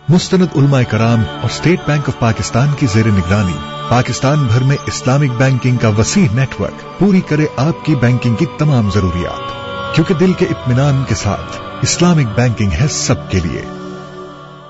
मुस्तनद उलमाए कराम और state bank of Pakistan की ज़ेर निगरानी पाकिस्तान भर में इस्लामिक बैंकिंग का वसीह नेटवर्क पूरी करे आपकी बैंकिंग की तमाम जरूरियात, क्योंकि दिल के इत्मीनान के साथ इस्लामिक बैंकिंग है सबके लिए।